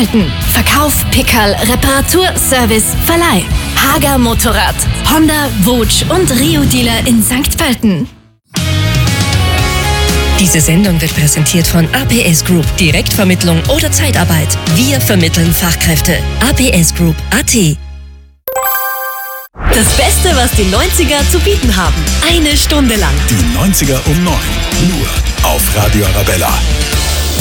Pölten. Verkauf, Pickerl, Reparatur, Service, Verleih. Hager Motorrad, Honda, Wutsch und Rio-Dealer in St. Pölten. Diese Sendung wird präsentiert von APS Group. Direktvermittlung oder Zeitarbeit. Wir vermitteln Fachkräfte. APS Group AT. Das Beste, was die 90er zu bieten haben. Eine Stunde lang. Die 90er um 9. Nur auf Radio Arabella.